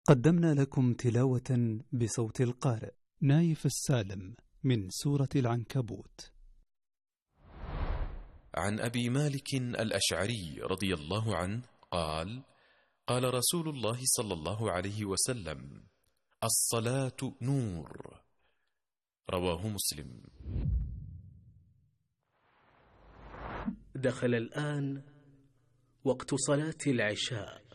قدمنا لكم تلاوة بصوت القارئ نايف السالم من سورة العنكبوت. عن أبي مالك الأشعري رضي الله عنه قال: قال رسول الله صلى الله عليه وسلم: الصلاة نور. رواه مسلم. دخل الآن وقت صلاة العشاء،